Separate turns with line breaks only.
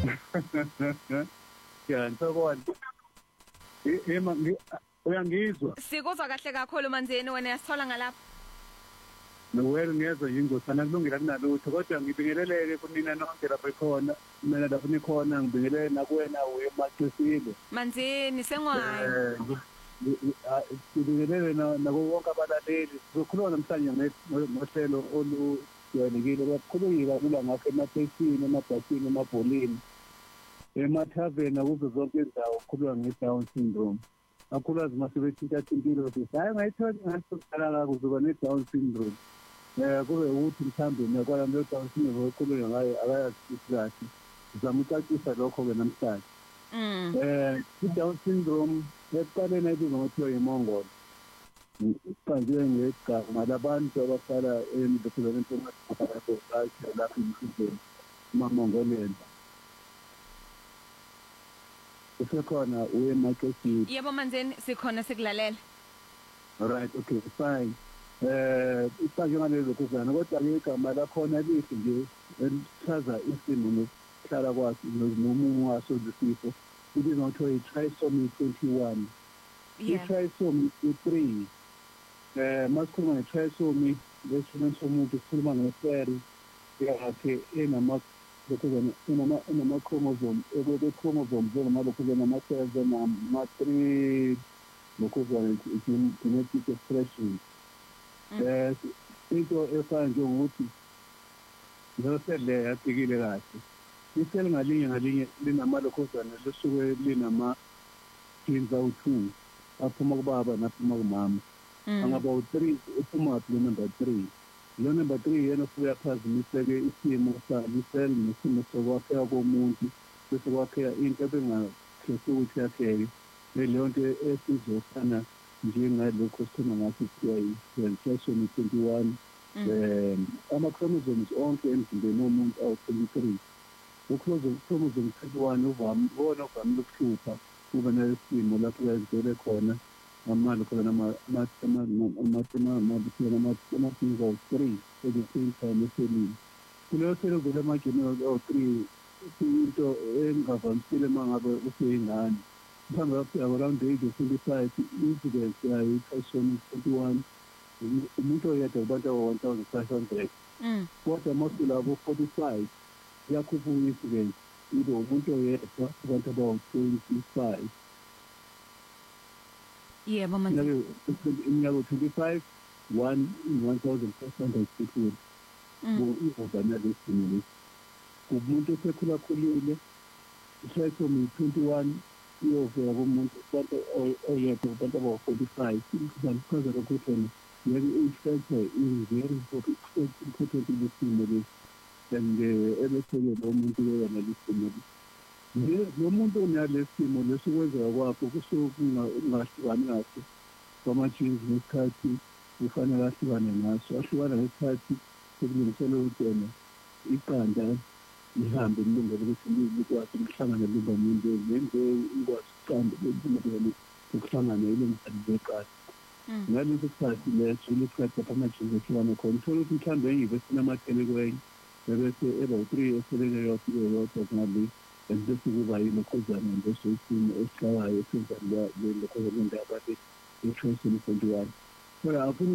Ya ngizobona. Uyangizwa?
Sikuzwa kahle kakhulu Manzini wena yasithola ngalapha.
Nowena ngiyezwa ingosana kulungile kunalutho kodwa ngibingeleleke kunina nonke lapha ekhona mina lapha nikhona ngibingelele nakuwena uyemaxisile
Manzini sengwayo.
Ngibingelele nako wonke abalaleli sizokhuluma namhlanje ngohlelo olujwayelekile kakhulukazi kalula ngakho emathekisini emabhasini emabholini emathaveni kuzo zonke izindawo kukhulunywa nge-Down syndrome. Kakhulukazi masebethinta impilo ukuthi hayi ngayitholi ngasokuqala kuzoba ne-Down syndrome. Kube ukuthi mhlambe nakwala le-Down syndrome okhulunywa ngayo akayazi kahle. Ngizama ukucacisa lokho-ke namhlanje. I-Down syndrome ekuqaleni ayibizwa ngokuthiwa yimongolo. Iqanjwe ngegama labantu abahlala endaweni lapho emhlabeni ama-Mongolian. Usekhona uyemaxesini.
Yebo Manzini sikhona sikulalela.
Alright, okay, fine. Iqanjwe ngalezo kuzana kodwa ke igama lakhona lithi nje elichaza isimo nokuhlala kwaso nomumo waso lesifo. Ibizwa ngokuthiwa i-trisomy 21. I-trisomy 3. Masikhuluma nge-trisomy lesimo somuntu sikhuluma nge-fairy yakhe enama-chromosome chromosome njengamalokhuzana ama-cells nama-3 lokhuzana genetic expression. Into efana njengokuthi leyo cell le yacikile kahle. Iseli ngalinye linamalokhuzana lesuke linama-genes awu-2 aphuma kubaba naphuma kumama. Angaba u-3 uphuma lo number 3. Lo number 3 yena ufika phazamiseke isimo salisel nesimo sokwakheka komuntu bese kwakheka into ebengakhethi ukuthi yakheke leyo nto esizofana njengalokho sithoma ngathi i-trisomy 21. Ama-chromosomes onke emzimbeni womuntu awu-23. U-chromosome 21 uvamile ukuhlupha kuba nesimo lapho kuyazivele khona ama-genes awu-3 at-the-same time eselini. Kuleyo seli vele ama-genes awu-3 into engavamisile uma ngabe useyingane. Mhlawumbe afika around the age of 25 i-incidence yayo i-trisomy 21 umuntu oyedwa kubantu abawu-1,500. Kodwa masulabo 45 iyakhuphuka i-incidence ibe umuntu oyedwa kubantu abawu-25.
Yebo Manzini.
Iminyaka 25 1,500 people. Uvana lesimo lesi. Umuntu osekhulakhulile i-trisomy 21 iyovela kumuntu kubantu oyedwa kubantu abawu-45. Ngizalichaza lokho ngeke i-factor is very important lesimo lesi. And ebese-ke lo muntu yena lesimo lesi. Lo muntu onalesimo lesokwenzeka kwakho kusuke kungahlukani kahle kwama-genes ngesikhathi kufanele ahlukane ngaso. Ahlukana ngesikhathi sekulungiselwe ukuthi yena iqanda lihambe lilungele ukuthi likwazi ukuhlangana liba umuntu nenze ikwazi ukuqanda lelungele ukuhlangana ilungisane leqanda. Ngaleso sikhathi leso isikhathi lapho ama-genes ehlukane khona uthola ukuthi mhlawumbe enye besinamathele kwenye bese eba-3 eselele yodwa ngale and bese kuba yilokhuzana njeso isimo esihlabayo esenzani lelokhuzana indaba i-trisomy 21. Kodwa afuna